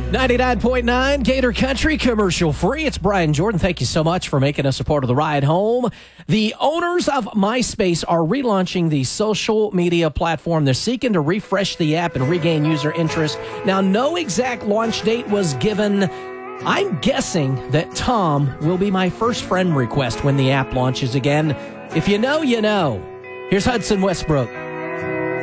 99.9 Gator Country, commercial free. It's Brian Jordan. Thank you so much for making us a part of the ride home. The owners of MySpace are relaunching the social media platform. They're seeking to refresh the app and regain user interest. Now, no exact launch date was given. I'm guessing that Tom will be my first friend request when the app launches again. If you know, you know. Here's Hudson Westbrook.